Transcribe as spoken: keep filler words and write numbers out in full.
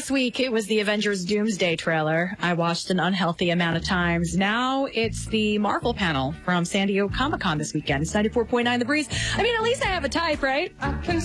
Last week, it was the Avengers Doomsday trailer I watched an unhealthy amount of times. Now it's the Marvel panel from San Diego Comic-Con this weekend. It's ninety-four point nine The Breeze. I mean, at least I have a type, right?